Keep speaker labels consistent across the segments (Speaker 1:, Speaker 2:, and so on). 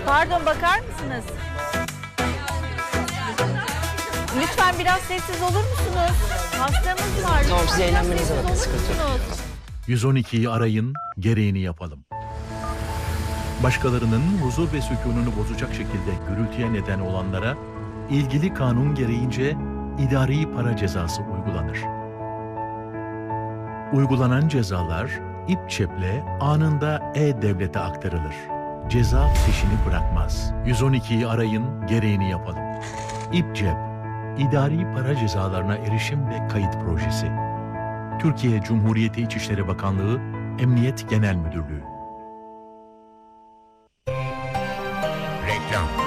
Speaker 1: Pardon, bakar mısınız? Lütfen biraz sessiz olur musunuz? Hastamız var.
Speaker 2: Tamam, siz
Speaker 1: Lütfen biraz
Speaker 2: eğlenmenize
Speaker 1: sessiz
Speaker 2: bakın,
Speaker 1: olur
Speaker 2: sıkıntı yok.
Speaker 1: musunuz?
Speaker 3: 112'yi arayın, gereğini yapalım. Başkalarının huzur ve sükununu bozacak şekilde gürültüye neden olanlara ilgili kanun gereğince idari para cezası uygulanır. Uygulanan cezalar İPÇEP'le anında E-Devlet'e aktarılır. Ceza peşini bırakmaz. 112'yi arayın, gereğini yapalım. İPCEP, İdari Para Cezalarına Erişim ve Kayıt Projesi. Türkiye Cumhuriyeti İçişleri Bakanlığı, Emniyet Genel Müdürlüğü.
Speaker 4: Reklam.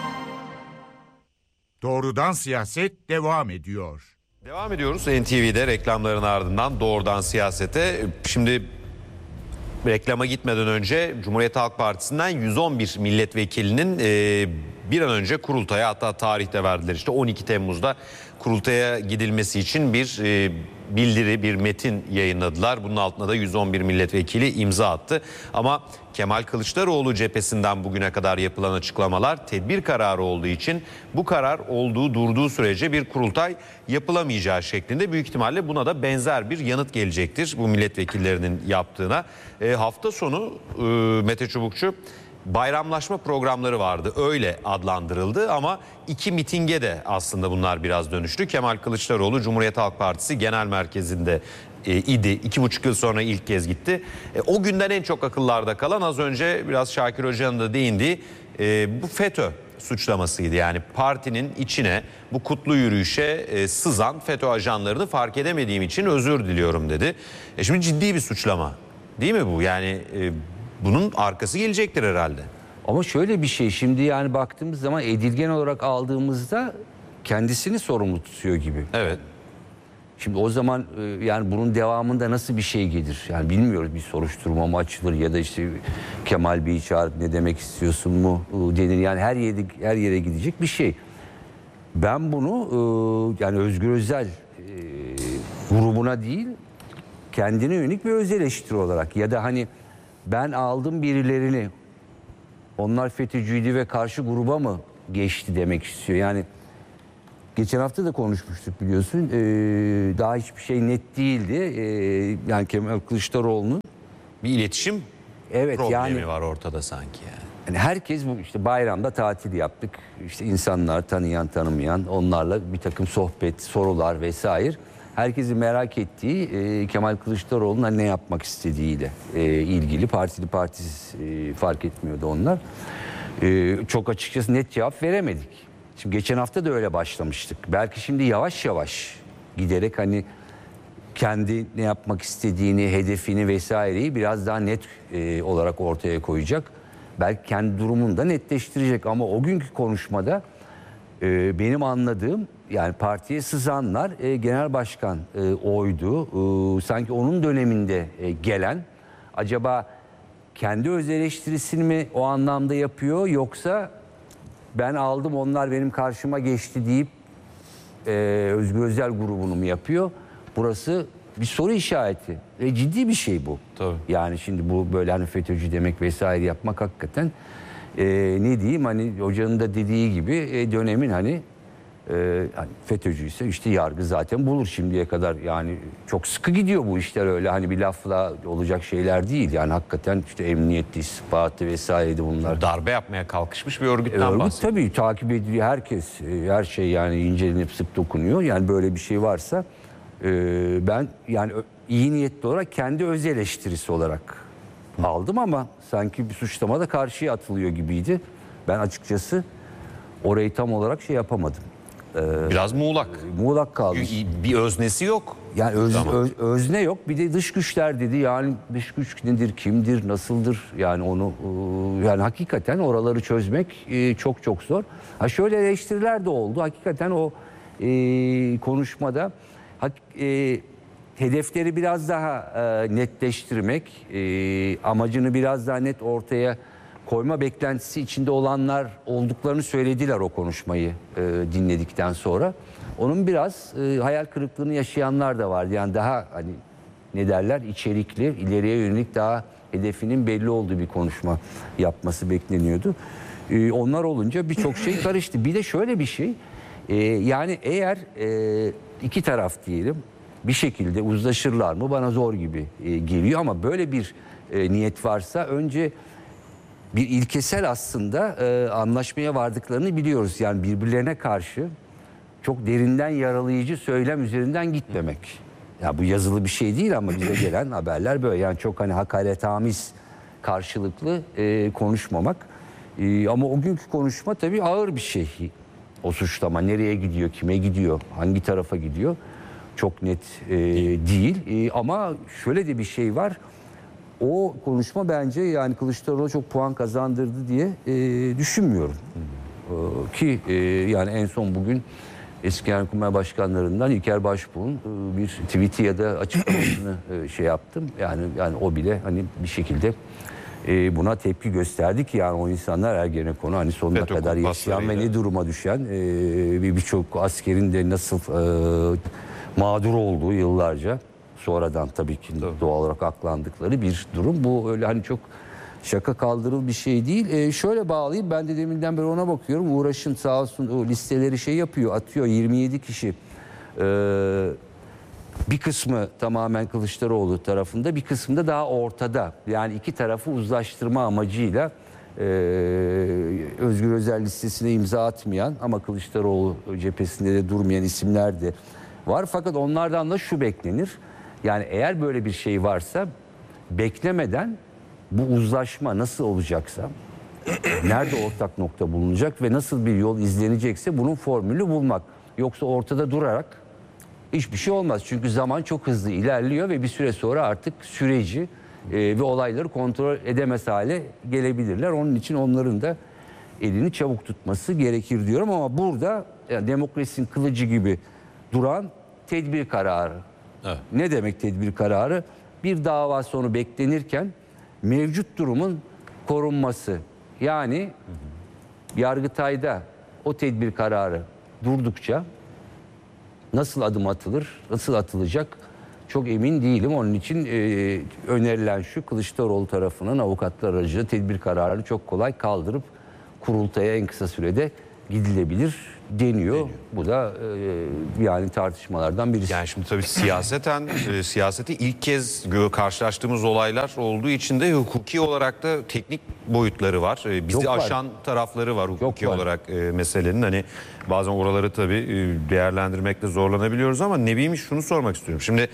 Speaker 4: Doğrudan Siyaset devam ediyor.
Speaker 5: Devam ediyoruz NTV'de reklamların ardından doğrudan siyasete. Şimdi reklama gitmeden önce Cumhuriyet Halk Partisi'nden 111 milletvekilinin bir an önce kurultaya, hatta tarihte verdiler, işte 12 Temmuz'da kurultaya gidilmesi için bir bildiri, bir metin yayınladılar. Bunun altına da 111 milletvekili imza attı. Ama Kemal Kılıçdaroğlu cephesinden bugüne kadar yapılan açıklamalar tedbir kararı olduğu için bu karar durduğu sürece bir kurultay yapılamayacağı şeklinde. Büyük ihtimalle buna da benzer bir yanıt gelecektir bu milletvekillerinin yaptığına. Hafta sonu Mete Çubukçu, bayramlaşma programları vardı, öyle adlandırıldı ama iki mitinge de aslında bunlar biraz dönüştü. Kemal Kılıçdaroğlu Cumhuriyet Halk Partisi Genel Merkezi'nde idi. 2,5 yıl sonra ilk kez gitti. O günden en çok akıllarda kalan, az önce biraz Şakir Hoca'nın da değindiği bu FETÖ suçlamasıydı. Yani partinin içine, bu kutlu yürüyüşe sızan FETÖ ajanlarını fark edemediğim için özür diliyorum dedi. Şimdi ciddi bir suçlama değil mi bu? Yani bunun arkası gelecektir herhalde.
Speaker 6: Ama şöyle bir şey, şimdi yani baktığımız zaman edilgen olarak aldığımızda kendisini sorumlu tutuyor gibi.
Speaker 5: Evet.
Speaker 6: Şimdi o zaman yani bunun devamında nasıl bir şey gelir? Yani bilmiyoruz, bir soruşturma mı açılır ya da işte Kemal Bey'i çağırıp ne demek istiyorsun mu denir. Yani her yere gidecek bir şey. Ben bunu yani Özgür Özel grubuna değil, kendine yönelik bir öz eleştiri olarak ya da hani ben aldım birilerini, onlar FETÖ'cüydü ve karşı gruba mı geçti demek istiyor. Yani geçen hafta da konuşmuştuk biliyorsun. Daha hiçbir şey net değildi. Yani Kemal Kılıçdaroğlu'nun
Speaker 5: bir iletişim problemi var ortada sanki yani.
Speaker 6: Yani herkes bu işte bayramda tatil yaptık. İşte insanlar tanıyan tanımayan onlarla bir takım sohbet, sorular vesaire. Herkesin merak ettiği Kemal Kılıçdaroğlu'nun ne yapmak istediğiyle ilgili, partili partisiz fark etmiyordu onlar. Çok açıkçası net cevap veremedik. Şimdi geçen hafta da öyle başlamıştık. Belki şimdi yavaş yavaş giderek hani kendi ne yapmak istediğini, hedefini vesaireyi biraz daha net olarak ortaya koyacak. Belki kendi durumunu da netleştirecek ama o günkü konuşmada benim anladığım, yani partiye sızanlar genel başkan oydu. Sanki onun döneminde gelen, acaba kendi öz eleştirisini mi o anlamda yapıyor, yoksa ben aldım onlar benim karşıma geçti deyip Özgür Özel grubunu mu yapıyor? Burası bir soru işareti. Ciddi bir şey bu.
Speaker 5: Tabii. Yani
Speaker 6: şimdi bu böyle hani FETÖ'cü demek vesaire yapmak hakikaten ne diyeyim, hani hocanın da dediği gibi dönemin hani FETÖ'cüyse işte yargı zaten bulur şimdiye kadar. Yani çok sıkı gidiyor bu işler, öyle hani bir lafla olacak şeyler değil. Yani hakikaten işte emniyetli, istihbaratı vesaireydi bunlar.
Speaker 5: Darbe yapmaya kalkışmış bir örgütten bahsediyor.
Speaker 6: Tabii takip ediliyor herkes. Her şey yani incelenip sık dokunuyor. Yani böyle bir şey varsa ben yani iyi niyetli olarak kendi öz eleştirisi olarak aldım ama sanki bir suçlama da karşıya atılıyor gibiydi. Ben açıkçası orayı tam olarak şey yapamadım.
Speaker 5: Biraz muğlak.
Speaker 6: Muğlak kaldı.
Speaker 5: Bir öznesi yok.
Speaker 6: Yani özne yok. Bir de dış güçler dedi. Yani dış güç nedir, kimdir, nasıldır? Yani onu yani hakikaten oraları çözmek çok çok zor. Ha şöyle eleştiriler de oldu. Hakikaten o konuşmada hedefleri biraz daha netleştirmek, amacını biraz daha net ortaya koyma beklentisi içinde olanlar olduklarını söylediler o konuşmayı dinledikten sonra. Onun biraz hayal kırıklığını yaşayanlar da vardı. Yani daha hani ne derler, içerikli, ileriye yönelik daha hedefinin belli olduğu bir konuşma yapması bekleniyordu. Onlar olunca birçok şey karıştı. Bir de şöyle bir şey, yani eğer iki taraf diyelim bir şekilde uzlaşırlar mı, bana zor gibi geliyor, ama böyle bir niyet varsa önce bir ilkesel aslında anlaşmaya vardıklarını biliyoruz. Yani birbirlerine karşı çok derinden yaralayıcı söylem üzerinden gitmemek. Ya bu yazılı bir şey değil ama bize gelen haberler böyle. Yani çok hani hakaretamiz karşılıklı konuşmamak. Ama o günkü konuşma tabii ağır bir şey. O suçlama nereye gidiyor, kime gidiyor, hangi tarafa gidiyor çok net değil. Ama şöyle de bir şey var. O konuşma bence yani Kılıçdaroğlu'na çok puan kazandırdı diye düşünmüyorum. Ki yani en son bugün eski Genelkurmay Başkanlarından İlker Başbuğ'un bir tweet'i ya da açıklamasını şey yaptım. Yani o bile hani bir şekilde buna tepki gösterdi ki yani o insanlar Ergenekonu hani sonuna
Speaker 5: FETÖ
Speaker 6: kadar yaşayan ve ne duruma düşen birçok askerin de nasıl mağdur olduğu yıllarca sonradan tabii ki doğal olarak aklandıkları bir durum. Bu öyle hani çok şaka kaldırıl bir şey değil. Şöyle bağlayayım, ben de deminden beri ona bakıyorum. Uğraş'ın sağ olsun o listeleri şey yapıyor, atıyor 27 kişi. Bir kısmı tamamen Kılıçdaroğlu tarafında, bir kısmı da daha ortada. Yani iki tarafı uzlaştırma amacıyla Özgür Özel listesine imza atmayan ama Kılıçdaroğlu cephesinde de durmayan isimler de var. Fakat onlardan da şu beklenir. Yani eğer böyle bir şey varsa beklemeden bu uzlaşma nasıl olacaksa, nerede ortak nokta bulunacak ve nasıl bir yol izlenecekse bunun formülü bulmak. Yoksa ortada durarak hiçbir şey olmaz. Çünkü zaman çok hızlı ilerliyor ve bir süre sonra artık süreci ve olayları kontrol edemez hale gelebilirler. Onun için onların da elini çabuk tutması gerekir diyorum ama burada yani demokrasinin kılıcı gibi duran tedbir kararı. Evet. Ne demek tedbir kararı? Bir dava sonu beklenirken mevcut durumun korunması. Yani Yargıtay'da o tedbir kararı durdukça nasıl adım atılır, nasıl atılacak çok emin değilim. Onun için önerilen şu, Kılıçdaroğlu tarafının avukatlar aracılığıyla tedbir kararını çok kolay kaldırıp kurultaya en kısa sürede gidilebilir deniyor. Bu da yani tartışmalardan birisi.
Speaker 5: Yani şimdi tabii siyaseti ilk kez karşılaştığımız olaylar olduğu için de hukuki olarak da teknik boyutları var. Bizi aşan tarafları var hukuki olarak meselenin. Hani bazen oraları tabii değerlendirmekte zorlanabiliyoruz ama Nebi'miş şunu sormak istiyorum. Şimdi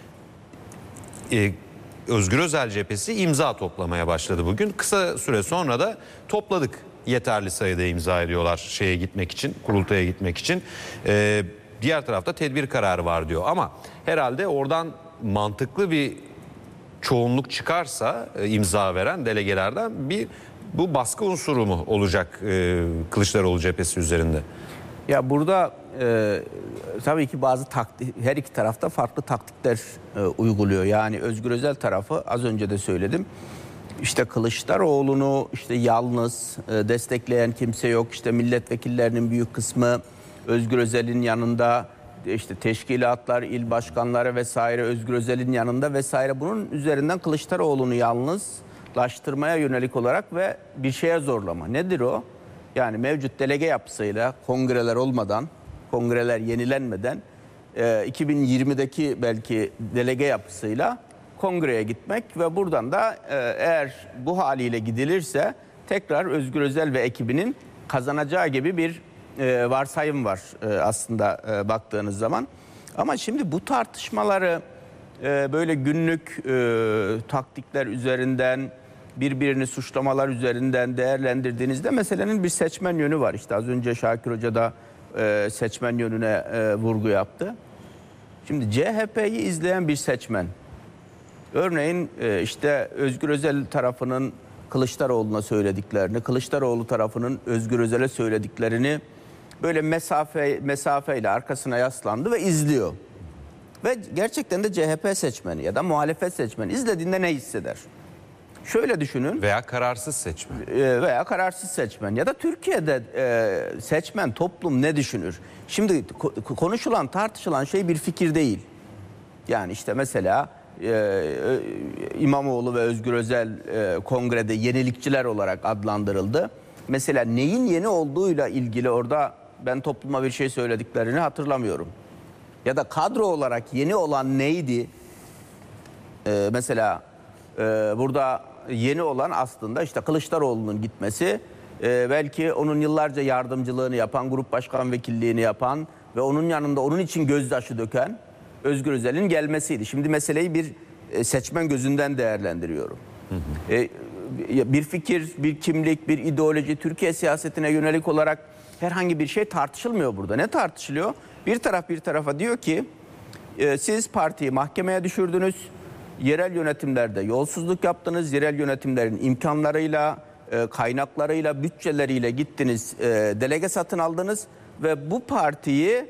Speaker 5: Özgür Özel cephesi imza toplamaya başladı bugün. Kısa süre sonra da topladık. Yeterli sayıda imza ediyorlar şeye gitmek için, kurultaya gitmek için. Diğer tarafta tedbir kararı var diyor. Ama herhalde oradan mantıklı bir çoğunluk çıkarsa imza veren delegelerden bu baskı unsuru mu olacak Kılıçdaroğlu cephesi üzerinde?
Speaker 2: Ya burada tabii ki her iki tarafta farklı taktikler uyguluyor. Yani Özgür Özel tarafı az önce de söyledim. İşte Kılıçdaroğlu'nu işte yalnız destekleyen kimse yok. İşte milletvekillerinin büyük kısmı Özgür Özel'in yanında, işte teşkilatlar, il başkanları vesaire Özgür Özel'in yanında vesaire. Bunun üzerinden Kılıçdaroğlu'nu yalnızlaştırmaya yönelik olarak ve bir şeye zorlama. Nedir o? Yani mevcut delege yapısıyla kongreler olmadan, kongreler yenilenmeden 2020'deki belki delege yapısıyla kongreye gitmek ve buradan da eğer bu haliyle gidilirse tekrar Özgür Özel ve ekibinin kazanacağı gibi bir varsayım var aslında baktığınız zaman. Ama şimdi bu tartışmaları böyle günlük taktikler üzerinden, birbirini suçlamalar üzerinden değerlendirdiğinizde meselenin bir seçmen yönü var. İşte az önce Şakir Hoca da seçmen yönüne vurgu yaptı. Şimdi CHP'yi izleyen bir seçmen, örneğin işte Özgür Özel tarafının Kılıçdaroğlu'na söylediklerini, Kılıçdaroğlu tarafının Özgür Özel'e söylediklerini böyle mesafeyle arkasına yaslandı ve izliyor. Ve gerçekten de CHP seçmeni ya da muhalefet seçmeni izlediğinde ne hisseder? Şöyle düşünün.
Speaker 5: Veya kararsız seçmen.
Speaker 2: Veya kararsız seçmen ya da Türkiye'de seçmen, toplum ne düşünür? Şimdi konuşulan, tartışılan şey bir fikir değil. Yani işte mesela İmamoğlu ve Özgür Özel kongrede yenilikçiler olarak adlandırıldı. mesela neyin yeni olduğuyla ilgili orada ben topluma bir şey söylediklerini hatırlamıyorum. Ya da kadro olarak yeni olan neydi? Mesela burada yeni olan aslında işte Kılıçdaroğlu'nun gitmesi, belki onun yıllarca yardımcılığını yapan, grup başkan vekilliğini yapan ve onun yanında onun için gözyaşı döken Özgür Özel'in gelmesiydi. Şimdi meseleyi bir seçmen gözünden değerlendiriyorum. Bir fikir, bir kimlik, bir ideoloji, Türkiye siyasetine yönelik olarak herhangi bir şey tartışılmıyor burada. Ne tartışılıyor? Bir taraf bir tarafa diyor ki siz partiyi mahkemeye düşürdünüz, yerel yönetimlerde yolsuzluk yaptınız, yerel yönetimlerin imkanlarıyla, kaynaklarıyla, bütçeleriyle gittiniz, delege satın aldınız ve bu partiyi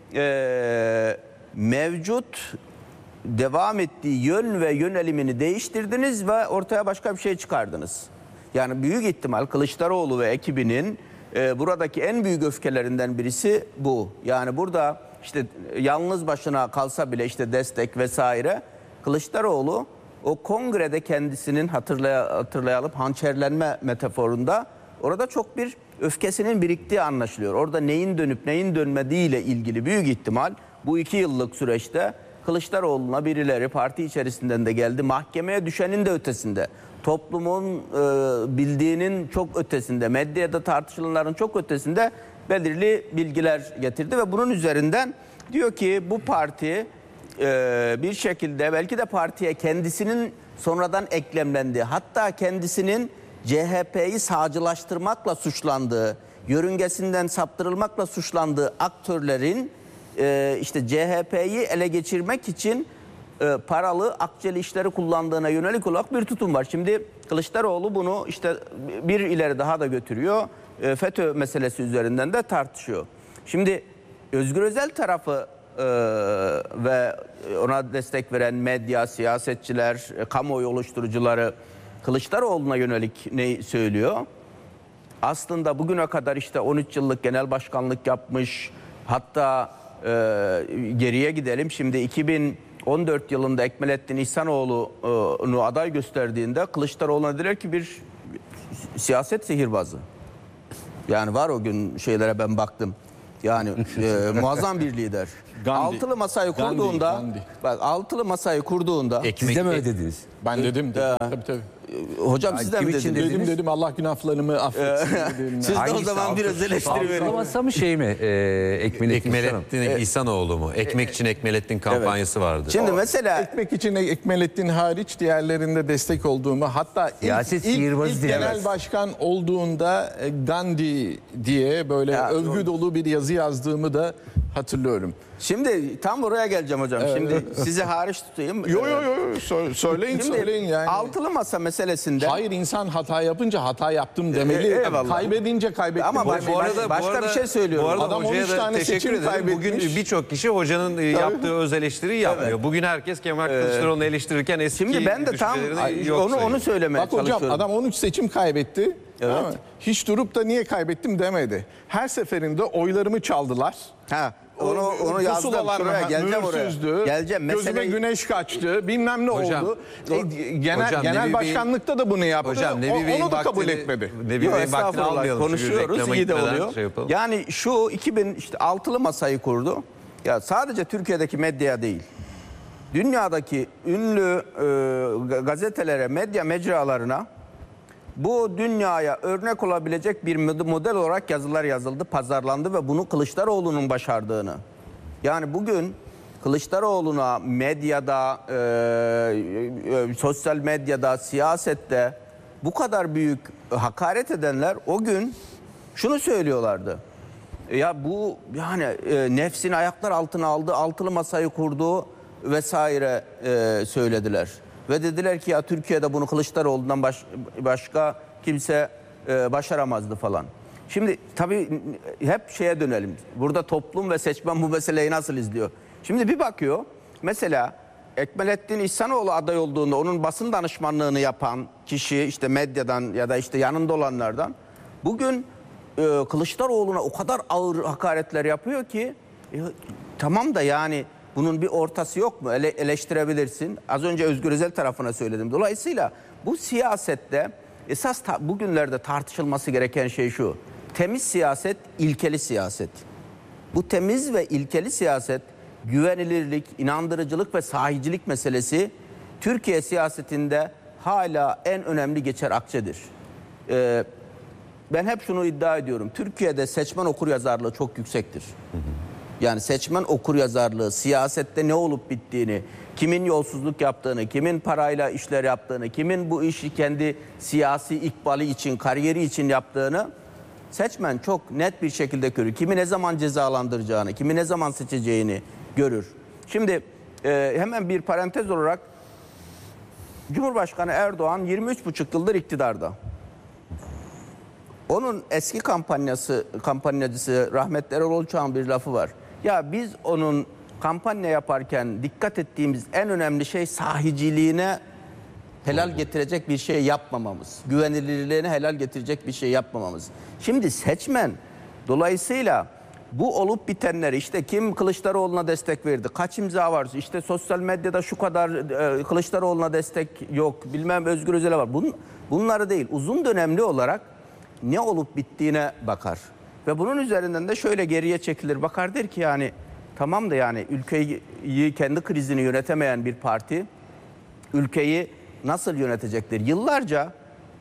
Speaker 2: mevcut devam ettiği yön ve yönelimini değiştirdiniz ve ortaya başka bir şey çıkardınız. Yani büyük ihtimal Kılıçdaroğlu ve ekibinin buradaki en büyük öfkelerinden birisi bu. Yani burada işte yalnız başına kalsa bile işte destek vesaire, Kılıçdaroğlu o kongrede kendisinin hatırlayalım hançerlenme metaforunda orada çok bir öfkesinin biriktiği anlaşılıyor. Orada neyin dönüp neyin dönmediğiyle ilgili büyük ihtimal bu 2 yıllık süreçte Kılıçdaroğlu'na birileri parti içerisinden de geldi. Mahkemeye düşenin de ötesinde, toplumun bildiğinin çok ötesinde, medyada tartışılanların çok ötesinde belirli bilgiler getirdi ve bunun üzerinden diyor ki bu parti bir şekilde belki de partiye kendisinin sonradan eklemlendiği, hatta kendisinin CHP'yi sağcılaştırmakla suçlandığı, yörüngesinden saptırılmakla suçlandığı aktörlerin işte CHP'yi ele geçirmek için paralı akçeli işleri kullandığına yönelik olarak bir tutum var. Şimdi Kılıçdaroğlu bunu işte bir ileri daha da götürüyor. FETÖ meselesi üzerinden de tartışıyor. Şimdi Özgür Özel tarafı ve ona destek veren medya, siyasetçiler, kamuoyu oluşturucuları Kılıçdaroğlu'na yönelik ne söylüyor? Aslında bugüne kadar işte 13 yıllık genel başkanlık yapmış, hatta geriye gidelim. Şimdi 2014 yılında Ekmelettin İhsanoğlu'nu aday gösterdiğinde Kılıçdaroğlu'na dediler ki bir siyaset sihirbazı. Yani var o gün şeylere ben baktım. Yani muazzam bir lider. Altılı masayı kurduğunda, bak altılı masayı kurduğunda
Speaker 6: Siz de mi öyle dediniz?
Speaker 7: Ben dedim. Tabii.
Speaker 2: Hocam siz de mi dediniz?
Speaker 7: Dedim Allah günahlarımı affetsin dedim.
Speaker 2: Siz de o zaman biraz eleştiri verin.
Speaker 6: Altılı masa mı şey mi?
Speaker 5: Ekmelettin İhsanoğlu mu? Ekmek için Ekmelettin kampanyası vardı.
Speaker 2: Şimdi mesela
Speaker 7: Ekmek için Ekmelettin hariç diğerlerinde destek olduğumu, hatta
Speaker 6: Siyaset sihirbazı
Speaker 7: ilk
Speaker 6: diyemez.
Speaker 7: genel başkan olduğunda Gandhi diye böyle övgü dolu bir yazı yazdığımı da hatırlıyorum.
Speaker 2: Şimdi tam oraya geleceğim hocam. Şimdi sizi hariç tutayım.
Speaker 7: Yo söyleyin yani.
Speaker 2: Altılı masa meselesinde.
Speaker 7: Hayır, insan hata yapınca hata yaptım demeli.
Speaker 2: Eyvallah.
Speaker 7: Kaybedince kaybettim.
Speaker 2: Ama başka bir şey söylüyorum.
Speaker 5: Bu arada
Speaker 7: Adam
Speaker 5: hocaya
Speaker 7: 13
Speaker 5: da
Speaker 7: tane
Speaker 5: teşekkür
Speaker 7: seçim
Speaker 5: ederim.
Speaker 7: kaybetmiş.
Speaker 5: Bugün birçok kişi hocanın yaptığı öz eleştiriyi yapmıyor. Bugün herkes Kemal Kılıçdaroğlu'nu eleştirirken eski
Speaker 2: Şimdi ben de tam
Speaker 5: düşüncelerini yok
Speaker 2: onu
Speaker 5: sayıyor.
Speaker 2: söylemeye
Speaker 7: Bak hocam,
Speaker 2: çalışıyorum.
Speaker 7: adam 13 seçim kaybetti.
Speaker 2: Evet.
Speaker 7: Ama hiç durup da niye kaybettim demedi. Her seferinde oylarımı çaldılar.
Speaker 2: Onu yazdım. Şuraya geleceğim oraya. Geleceğim.
Speaker 7: Gözüme güneş kaçtı. Bilmem ne
Speaker 5: Hocam,
Speaker 7: oldu.
Speaker 5: hocam,
Speaker 7: Genel
Speaker 5: Nebi
Speaker 7: başkanlıkta da bunu yaptı.
Speaker 5: Hocam Nebi Bey'in
Speaker 7: onu da kabul
Speaker 5: vaktini-
Speaker 7: etmedi.
Speaker 5: Nebi
Speaker 2: Yok,
Speaker 5: Bey'in vaktini
Speaker 2: estağfurullah.
Speaker 5: almayalım.
Speaker 2: Konuşuyoruz,
Speaker 5: Reklama
Speaker 2: iyi de
Speaker 5: gitmeden
Speaker 2: oluyor.
Speaker 5: şey yapalım.
Speaker 2: Yani şu 2000 işte altılı masayı kurdu. Ya sadece Türkiye'deki medya değil. Dünyadaki ünlü gazetelere, medya mecralarına bu dünyaya örnek olabilecek bir model olarak yazılar yazıldı, pazarlandı ve bunu Kılıçdaroğlu'nun başardığını. Yani bugün Kılıçdaroğlu'na medyada, sosyal medyada, siyasette bu kadar büyük hakaret edenler o gün şunu söylüyorlardı. Ya bu yani nefsini ayaklar altına aldı, altılı masayı kurdu vesaire söylediler. Ve dediler ki ya Türkiye'de bunu Kılıçdaroğlu'ndan başka kimse başaramazdı falan. Şimdi tabii hep şeye dönelim. Burada toplum ve seçmen bu meseleyi nasıl izliyor? Şimdi bir bakıyor. Mesela Ekmelettin İhsanoğlu aday olduğunda onun basın danışmanlığını yapan kişi işte medyadan ya da işte yanında olanlardan bugün Kılıçdaroğlu'na o kadar ağır hakaretler yapıyor ki tamam da yani bunun bir ortası yok mu? Eleştirebilirsin. Az önce Özgür Özel tarafına söyledim. Dolayısıyla bu siyasette esas bugünlerde tartışılması gereken şey şu. Temiz siyaset, ilkeli siyaset. Bu temiz ve ilkeli siyaset, güvenilirlik, inandırıcılık ve sahicilik meselesi Türkiye siyasetinde hala en önemli geçer akçedir. Ben hep şunu iddia ediyorum. Türkiye'de seçmen okuryazarlığı çok yüksektir. Yani seçmen okuryazarlığı, siyasette ne olup bittiğini, kimin yolsuzluk yaptığını, kimin parayla işler yaptığını, kimin bu işi kendi siyasi ikbali için, kariyeri için yaptığını seçmen çok net bir şekilde görür. Kimi ne zaman cezalandıracağını, kimi ne zaman seçeceğini görür. Şimdi hemen bir parantez olarak Cumhurbaşkanı Erdoğan 23,5 yıldır iktidarda. Onun eski kampanyacısı rahmetli Erol Olçak'ın bir lafı var. Ya biz onun kampanya yaparken dikkat ettiğimiz en önemli şey sahiciliğine helal getirecek bir şey yapmamamız. Güvenilirliğine helal getirecek bir şey yapmamamız. Şimdi seçmen dolayısıyla bu olup bitenleri işte kim Kılıçdaroğlu'na destek verdi, kaç imza var, işte sosyal medyada şu kadar Kılıçdaroğlu'na destek yok, bilmem Özgür Özel'e var. Bunları değil, uzun dönemli olarak ne olup bittiğine bakar. Ve bunun üzerinden de şöyle geriye çekilir, bakar, der ki yani tamam da yani ülkeyi kendi krizini yönetemeyen bir parti ülkeyi nasıl yönetecektir? Yıllarca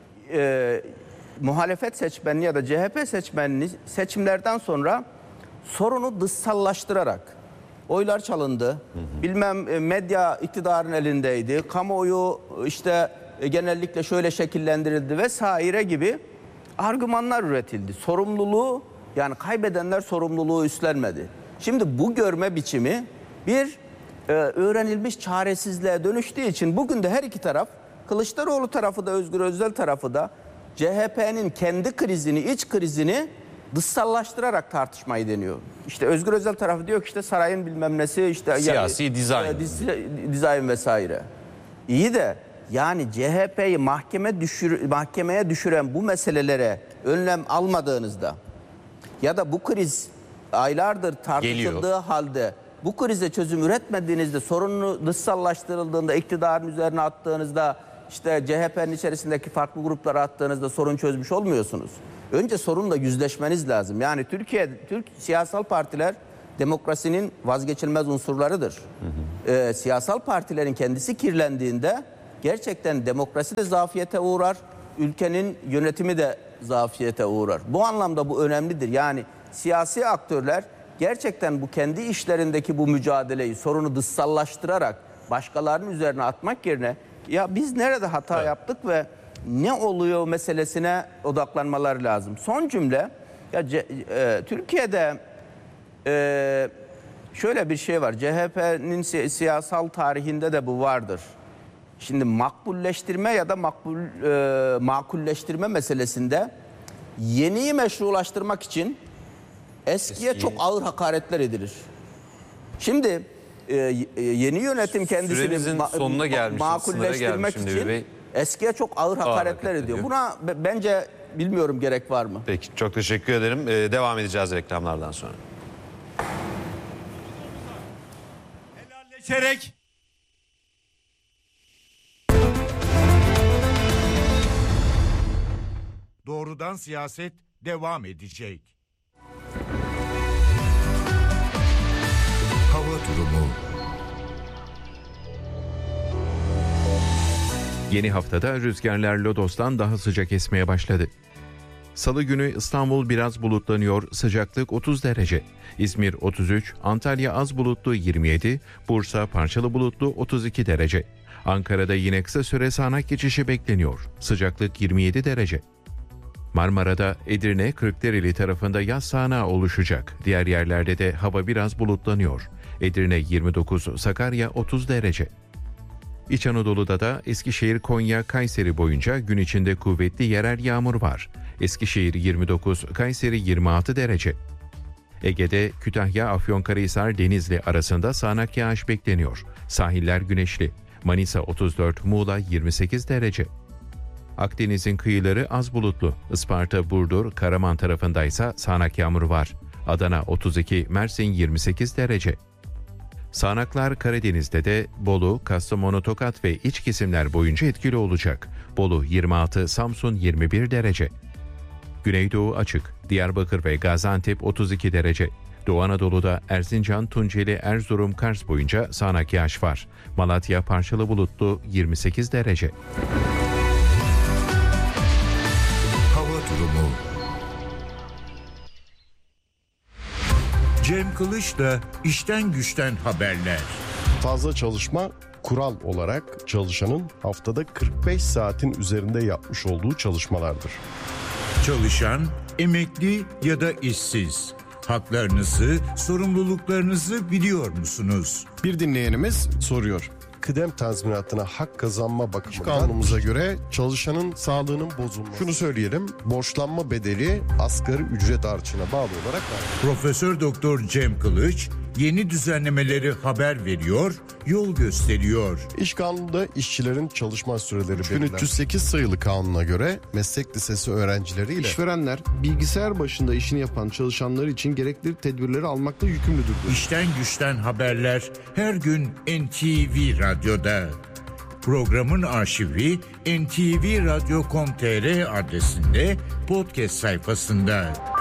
Speaker 2: muhalefet seçmenini ya da CHP seçmenini seçimlerden sonra sorunu dışsallaştırarak oylar çalındı. Bilmem medya iktidarın elindeydi. Kamuoyu işte genellikle şöyle şekillendirildi vesaire gibi argümanlar üretildi. Sorumluluğu, yani kaybedenler sorumluluğu üstlenmedi. Şimdi bu görme biçimi bir öğrenilmiş çaresizliğe dönüştüğü için bugün de her iki taraf, Kılıçdaroğlu tarafı da Özgür Özel tarafı da CHP'nin kendi krizini, iç krizini dışsallaştırarak tartışmayı deniyor. İşte Özgür Özel tarafı diyor ki işte sarayın bilmem nesi, işte
Speaker 5: siyasi dizayn.
Speaker 2: Dizayn vesaire. İyi de yani CHP'yi mahkemeye düşüren bu meselelere önlem almadığınızda ya da bu kriz aylardır tartışıldığı halde bu krize çözüm üretmediğinizde, sorunu dışsallaştırıldığında, iktidarın üzerine attığınızda, işte CHP'nin içerisindeki farklı gruplara attığınızda sorun çözmüş olmuyorsunuz. Önce sorunla yüzleşmeniz lazım. Yani Türk siyasal partiler demokrasinin vazgeçilmez unsurlarıdır. Siyasal partilerin kendisi kirlendiğinde gerçekten demokrasi de zafiyete uğrar, ülkenin yönetimi de zafiyete uğrar. Bu anlamda bu önemlidir. Yani siyasi aktörler gerçekten bu kendi işlerindeki bu mücadeleyi, sorunu dışsallaştırarak başkalarının üzerine atmak yerine ya biz nerede hata yaptık ve ne oluyor meselesine odaklanmaları lazım. Son cümle, ya Türkiye'de şöyle bir şey var. CHP'nin siyasal tarihinde de bu vardır. Şimdi makbulleştirme ya da makulleştirme meselesinde yeniyi meşrulaştırmak için eskiye çok ağır hakaretler edilir. Şimdi yeni yönetim kendisini makulleştirmek için eskiye çok ağır hakaretler ediyor. Buna bence bilmiyorum gerek var mı?
Speaker 5: Peki, çok teşekkür ederim. Devam edeceğiz reklamlardan sonra.
Speaker 4: Helalleşerek Doğrudan Siyaset devam edecek. Hava durumu.
Speaker 8: Yeni haftada rüzgarlar Lodos'tan daha sıcak esmeye başladı. Salı günü İstanbul biraz bulutlanıyor, sıcaklık 30 derece. İzmir 33, Antalya az bulutlu 27, Bursa parçalı bulutlu 32 derece. Ankara'da yine kısa süre sağanak geçişi bekleniyor, sıcaklık 27 derece. Marmara'da Edirne, Kırklareli tarafında yaz sağanağı oluşacak. Diğer yerlerde de hava biraz bulutlanıyor. Edirne 29, Sakarya 30 derece. İç Anadolu'da da Eskişehir, Konya, Kayseri boyunca gün içinde kuvvetli yerel yağmur var. Eskişehir 29, Kayseri 26 derece. Ege'de Kütahya, Afyonkarahisar, Denizli arasında sağanak yağış bekleniyor. Sahiller güneşli. Manisa 34, Muğla 28 derece. Akdeniz'in kıyıları az bulutlu. Isparta, Burdur, Karaman tarafındaysa sağanak yağmur var. Adana 32, Mersin 28 derece. Sağanaklar Karadeniz'de de Bolu, Kastamonu, Tokat ve iç kesimler boyunca etkili olacak. Bolu 26, Samsun 21 derece. Güneydoğu açık, Diyarbakır ve Gaziantep 32 derece. Doğu Anadolu'da Erzincan, Tunceli, Erzurum, Kars boyunca sağanak yağış var. Malatya parçalı bulutlu 28 derece.
Speaker 4: Hava durumu. Cem Kılıç'la işten güçten haberler.
Speaker 9: Fazla çalışma kural olarak çalışanın haftada 45 saatin üzerinde yapmış olduğu çalışmalardır.
Speaker 4: Çalışan, emekli ya da işsiz. Haklarınızı, sorumluluklarınızı biliyor musunuz?
Speaker 9: Bir dinleyenimiz soruyor. Kıdem tazminatına hak kazanma bakımından kanunumuza göre çalışanın sağlığının bozulması. Şunu söyleyelim, borçlanma bedeli asgari ücret artışına bağlı olarak
Speaker 4: Profesör Doktor Cem Kılıç yeni düzenlemeleri haber veriyor, yol gösteriyor.
Speaker 9: İş kanununda işçilerin çalışma süreleri belirler. 1308 sayılı kanuna göre meslek lisesi öğrencileriyle
Speaker 10: işverenler bilgisayar başında işini yapan çalışanlar için gerekli tedbirleri almakla yükümlüdür.
Speaker 4: İşten güçten haberler her gün NTV Radyo'da. Programın arşivi ntvradyo.com.tr adresinde podcast sayfasında.